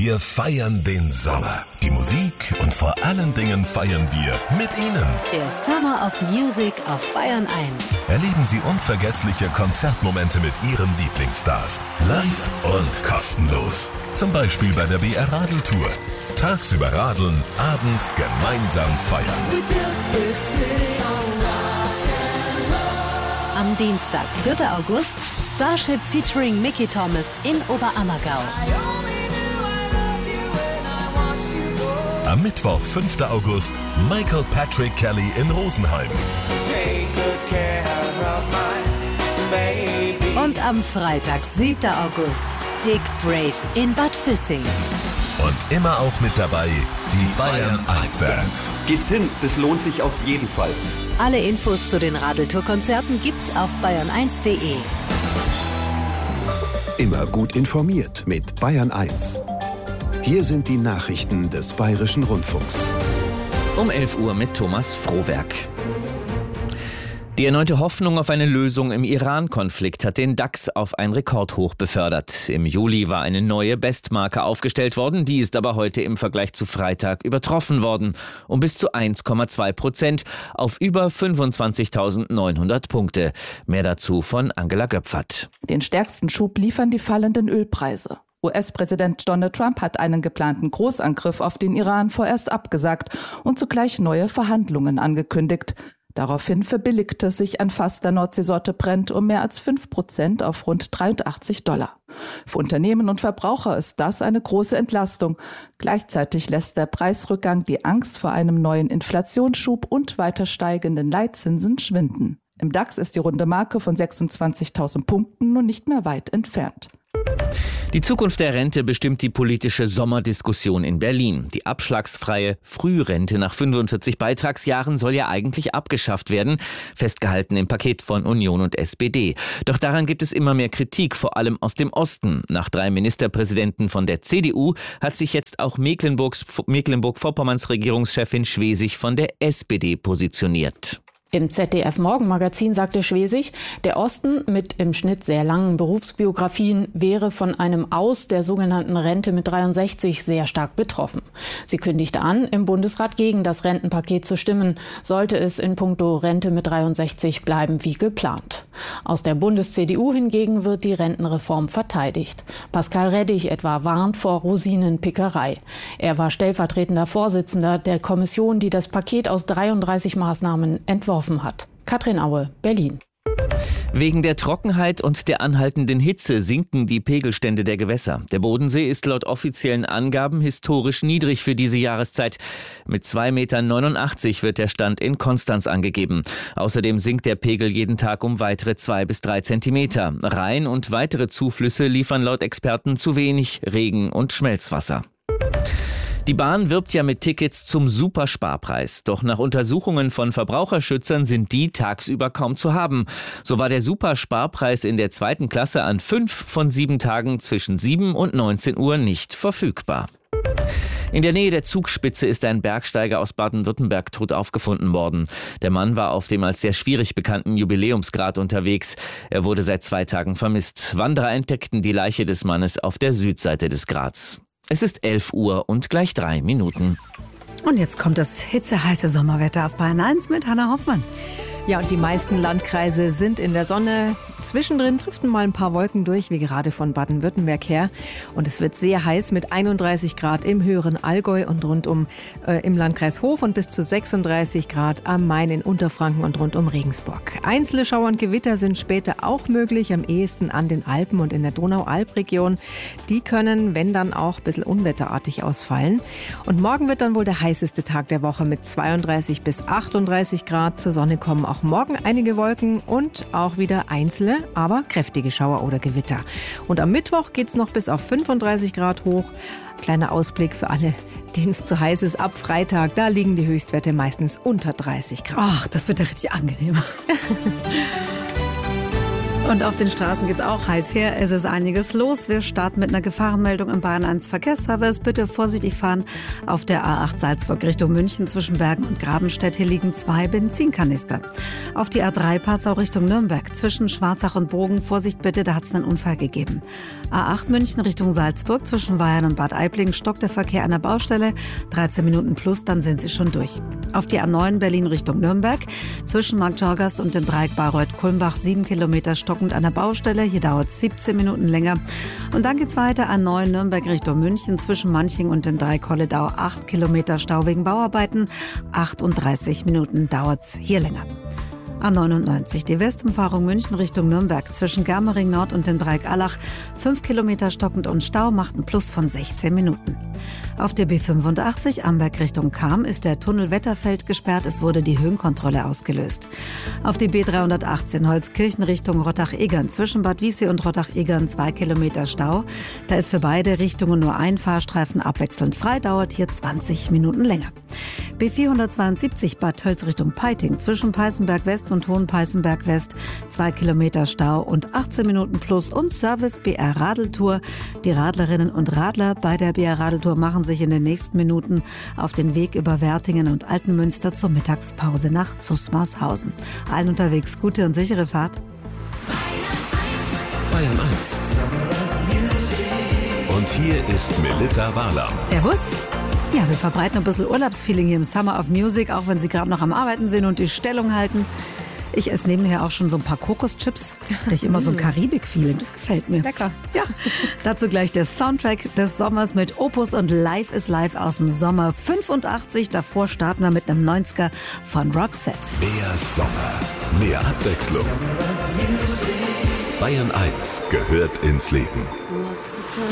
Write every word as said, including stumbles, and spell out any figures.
Wir feiern den Sommer. Die Musik und vor allen Dingen feiern wir mit Ihnen. Der Summer of Music auf Bayern eins. Erleben Sie unvergessliche Konzertmomente mit Ihren Lieblingsstars. Live und kostenlos. Zum Beispiel bei der B R Radeltour. Tagsüber radeln, abends gemeinsam feiern. Am Dienstag, vierter August, Starship featuring Mickey Thomas in Oberammergau. Am Mittwoch, fünfter August, Michael Patrick Kelly in Rosenheim. Und am Freitag, siebter August, Dick Brave in Bad Füssing. Und immer auch mit dabei die Bayern eins Band. Geht's hin, das lohnt sich auf jeden Fall. Alle Infos zu den Radeltour-Konzerten gibt's auf bayern eins punkt de. Immer gut informiert mit Bayern eins. Hier sind die Nachrichten des Bayerischen Rundfunks. Um elf Uhr mit Thomas Frohwerk. Die erneute Hoffnung auf eine Lösung im Iran-Konflikt hat den DAX auf ein Rekordhoch befördert. Im Juli war eine neue Bestmarke aufgestellt worden, die ist aber heute im Vergleich zu Freitag übertroffen worden. Um bis zu eins Komma zwei Prozent auf über fünfundzwanzigtausendneunhundert Punkte. Mehr dazu von Angela Göpfert. Den stärksten Schub liefern die fallenden Ölpreise. U S-Präsident Donald Trump hat einen geplanten Großangriff auf den Iran vorerst abgesagt und zugleich neue Verhandlungen angekündigt. Daraufhin verbilligte sich ein Fass der Nordseesorte Brent um mehr als fünf Prozent auf rund dreiundachtzig Dollar. Für Unternehmen und Verbraucher ist das eine große Entlastung. Gleichzeitig lässt der Preisrückgang die Angst vor einem neuen Inflationsschub und weiter steigenden Leitzinsen schwinden. Im DAX ist die runde Marke von sechsundzwanzigtausend Punkten nun nicht mehr weit entfernt. Die Zukunft der Rente bestimmt die politische Sommerdiskussion in Berlin. Die abschlagsfreie Frührente nach fünfundvierzig Beitragsjahren soll ja eigentlich abgeschafft werden, festgehalten im Paket von Union und S P D. Doch daran gibt es immer mehr Kritik, vor allem aus dem Osten. Nach drei Ministerpräsidenten von der C D U hat sich jetzt auch Mecklenburgs, Mecklenburg-Vorpommerns Regierungschefin Schwesig von der S P D positioniert. Im Z D F-Morgenmagazin sagte Schwesig, der Osten mit im Schnitt sehr langen Berufsbiografien wäre von einem Aus der sogenannten Rente mit dreiundsechzig sehr stark betroffen. Sie kündigte an, im Bundesrat gegen das Rentenpaket zu stimmen, sollte es in puncto Rente mit dreiundsechzig bleiben wie geplant. Aus der Bundes-C D U hingegen wird die Rentenreform verteidigt. Pascal Reddig etwa warnt vor Rosinenpickerei. Er war stellvertretender Vorsitzender der Kommission, die das Paket aus dreiunddreißig Maßnahmen entworfen hat. Katrin Aue, Berlin. Wegen der Trockenheit und der anhaltenden Hitze sinken die Pegelstände der Gewässer. Der Bodensee ist laut offiziellen Angaben historisch niedrig für diese Jahreszeit. Mit zwei Komma neunundachtzig Metern wird der Stand in Konstanz angegeben. Außerdem sinkt der Pegel jeden Tag um weitere zwei bis drei Zentimeter. Rhein und weitere Zuflüsse liefern laut Experten zu wenig Regen- und Schmelzwasser. Die Bahn wirbt ja mit Tickets zum Supersparpreis. Doch nach Untersuchungen von Verbraucherschützern sind die tagsüber kaum zu haben. So war der Supersparpreis in der zweiten Klasse an fünf von sieben Tagen zwischen sieben und neunzehn Uhr nicht verfügbar. In der Nähe der Zugspitze ist ein Bergsteiger aus Baden-Württemberg tot aufgefunden worden. Der Mann war auf dem als sehr schwierig bekannten Jubiläumsgrat unterwegs. Er wurde seit zwei Tagen vermisst. Wanderer entdeckten die Leiche des Mannes auf der Südseite des Grats. Es ist elf Uhr und gleich drei Minuten. Und jetzt kommt das hitzeheiße Sommerwetter auf Bayern eins mit Hanna Hoffmann. Ja, und die meisten Landkreise sind in der Sonne. Zwischendrin driften mal ein paar Wolken durch, wie gerade von Baden-Württemberg her. Und es wird sehr heiß mit einunddreißig Grad im höheren Allgäu und rundum äh, im Landkreis Hof und bis zu sechsunddreißig Grad am Main in Unterfranken und rund um Regensburg. Einzelne Schauer und Gewitter sind später auch möglich, am ehesten an den Alpen und in der Donau-Alp-Region. Die können, wenn dann auch, ein bisschen unwetterartig ausfallen. Und morgen wird dann wohl der heißeste Tag der Woche mit zweiunddreißig bis achtunddreißig Grad. Zur Sonne kommen auch morgen einige Wolken und auch wieder einzelne, aber kräftige Schauer oder Gewitter. Und am Mittwoch geht es noch bis auf fünfunddreißig Grad hoch. Kleiner Ausblick für alle, denen es zu heiß ist. Ab Freitag, da liegen die Höchstwerte meistens unter dreißig Grad. Ach, das wird ja richtig angenehm. Und auf den Straßen geht's auch heiß her. Es ist einiges los. Wir starten mit einer Gefahrenmeldung im Bayern eins Verkehrsservice. Bitte vorsichtig fahren auf der A acht Salzburg Richtung München zwischen Bergen und Grabenstedt. Hier liegen zwei Benzinkanister. Auf die A drei Passau Richtung Nürnberg zwischen Schwarzach und Bogen. Vorsicht bitte, da hat es einen Unfall gegeben. A acht München Richtung Salzburg zwischen Weyern und Bad Aibling stockt der Verkehr an der Baustelle. dreizehn Minuten plus, dann sind Sie schon durch. Auf die A neun Berlin Richtung Nürnberg zwischen Markt Schorgast und dem Dreieck Bayreuth-Kulmbach sieben Kilometer stockend an der Baustelle. Hier dauert es siebzehn Minuten länger. Und dann geht's weiter A neun Nürnberg Richtung München zwischen Manching und dem Dreieck Holledau acht Kilometer Stau wegen Bauarbeiten. achtunddreißig Minuten dauert's hier länger. A neunundneunzig, die Westumfahrung München Richtung Nürnberg zwischen Germering Nord und dem Dreieck Allach. fünf Kilometer stockend und Stau macht ein Plus von sechzehn Minuten. Auf der B fünfundachtzig Amberg Richtung Cham ist der Tunnel Wetterfeld gesperrt. Es wurde die Höhenkontrolle ausgelöst. Auf die B dreihundertachtzehn Holzkirchen Richtung Rottach-Egern zwischen Bad Wiessee und Rottach-Egern zwei Kilometer Stau. Da ist für beide Richtungen nur ein Fahrstreifen abwechselnd frei, dauert hier zwanzig Minuten länger. B vierhundertzweiundsiebzig Bad Tölz Richtung Peiting zwischen Peißenberg West und Hohenpeißenberg West zwei Kilometer Stau und achtzehn Minuten plus. Und Service B R Radeltour. Die Radlerinnen und Radler bei der B R Radeltour machen sich in den nächsten Minuten auf den Weg über Wertingen und Altenmünster zur Mittagspause nach Zusmarshausen. Allen unterwegs gute und sichere Fahrt. Bayern eins. Und hier ist Melitta Wahler. Servus. Ja, wir verbreiten ein bisschen Urlaubsfeeling hier im Summer of Music, auch wenn Sie gerade noch am Arbeiten sind und die Stellung halten. Ich esse nebenher auch schon so ein paar Kokoschips. Kriege ich immer so ein Karibik-Feeling. Das gefällt mir. Lecker. Ja. Dazu gleich der Soundtrack des Sommers mit Opus und Life is Life aus dem Sommer fünfundachtzig. Davor starten wir mit einem neunziger von Roxette. Mehr Sommer, mehr Abwechslung. Bayern eins gehört ins Leben.